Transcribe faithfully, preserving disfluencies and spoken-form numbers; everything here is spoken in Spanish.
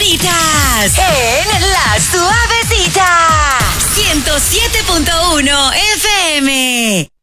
favoritas en La Suavecita ciento siete punto uno F M.